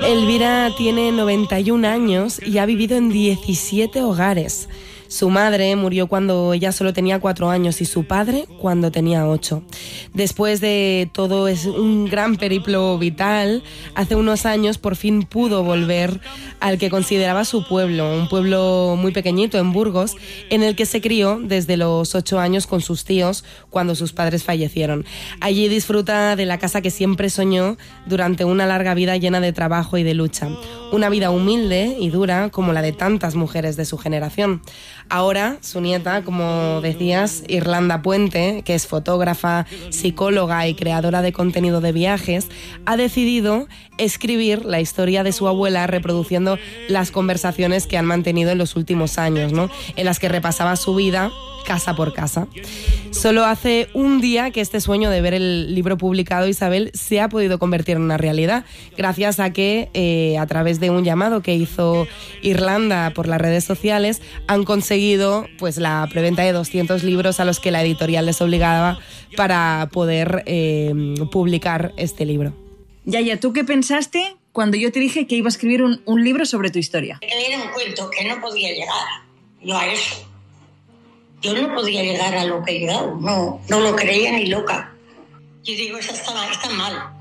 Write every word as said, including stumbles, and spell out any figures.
Elvira tiene noventa y un años y ha vivido en diecisiete hogares. Su madre murió cuando ella solo tenía cuatro años y su padre cuando tenía ocho. Después de todo es un gran periplo vital, hace unos años por fin pudo volver al que consideraba su pueblo, un pueblo muy pequeñito en Burgos, en el que se crió desde los ocho años con sus tíos cuando sus padres fallecieron. Allí disfruta de la casa que siempre soñó durante una larga vida llena de trabajo y de lucha. Una vida humilde y dura como la de tantas mujeres de su generación. Ahora, su nieta, como decías, Irlanda Puente, que es fotógrafa, psicóloga y creadora de contenido de viajes, ha decidido escribir la historia de su abuela reproduciendo las conversaciones que han mantenido en los últimos años, ¿no? En las que repasaba su vida casa por casa. Solo hace un día que este sueño de ver el libro publicado, Isabel, se ha podido convertir en una realidad, gracias a que eh, a través de un llamado que hizo Irlanda por las redes sociales han conseguido pues la preventa de doscientos libros a los que la editorial les obligaba para poder eh, publicar este libro. Yaya, ¿tú qué pensaste cuando yo te dije que iba a escribir un, un libro sobre tu historia? Era un cuento que no podía llegar, no a eso. Yo no podía llegar a lo que he llegado, no, no lo creía ni loca. Yo digo, eso está mal, está mal.